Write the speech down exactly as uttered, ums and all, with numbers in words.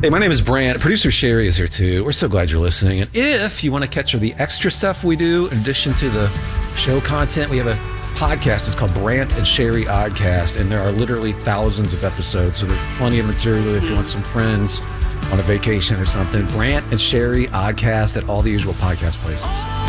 Hey, my name is Brant. Producer Sherry is here too. We're so glad you're listening. And if you want to catch the extra stuff we do, in addition to the show content, we have a podcast. It's called Brant and Sherry Oddcast, and there are literally thousands of episodes. So there's plenty of material if you want some friends on a vacation or something. Brant and Sherry Oddcast at all the usual podcast places.